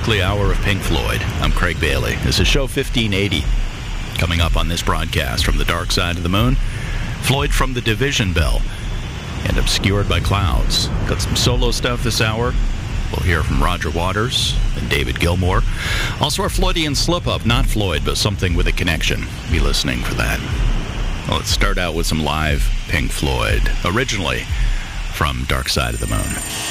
weekly hour of Pink Floyd. I'm Craig Bailey. This is show 1580. Coming up on this broadcast from the Dark Side of the Moon, Floyd from the Division Bell and Obscured by Clouds. Got some solo stuff this hour. We'll hear from Roger Waters and David Gilmour. Also our Floydian slip-up, not Floyd, but something with a connection. Be listening for that. Well, let's start out with some live Pink Floyd, originally from Dark Side of the Moon.